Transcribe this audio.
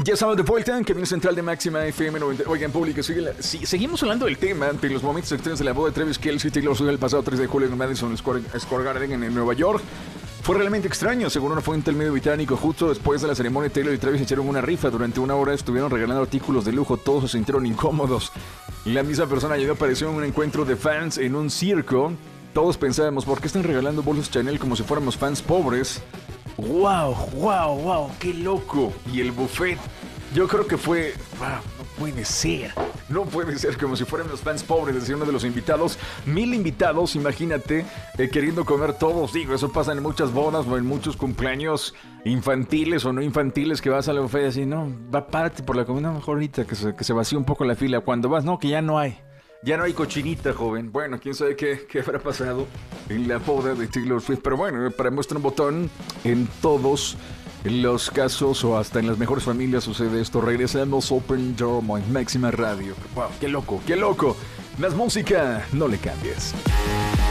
Ya estamos de vuelta en Camino Central de Máxima FM 90. Oigan, público, seguimos hablando del tema ante los momentos extraños de la boda de Travis Kelce y Taylor Swift el pasado 3 de julio en Madison Square Garden en Nueva York. Fue realmente extraño, según una fuente del medio británico. Justo después de la ceremonia, Taylor y Travis echaron una rifa. Durante una hora estuvieron regalando artículos de lujo. Todos se sintieron incómodos. La misma persona llegó, apareció en un encuentro de fans en un circo. Todos pensábamos, ¿por qué están regalando bolsos Chanel como si fuéramos fans pobres? ¡Wow! ¡Qué loco! Y el buffet, yo creo que fue... ¡Wow! No puede ser como si fueran los fans pobres, decía uno de los invitados. 1000 invitados, imagínate, queriendo comer todos. Digo, eso pasa en muchas bodas o en muchos cumpleaños infantiles o no infantiles, que vas a la buffet y así, no, párate por la comida, mejor ahorita que se vacíe un poco la fila. Cuando vas, no, que ya no hay cochinita, joven. Bueno, quién sabe qué habrá pasado en la boda de Taylor Swift. Pero bueno, para muestra un botón, en todos los casos o hasta en las mejores familias sucede esto. Regresamos Open Door Máxima Radio. Wow, qué loco. Más música, no le cambies.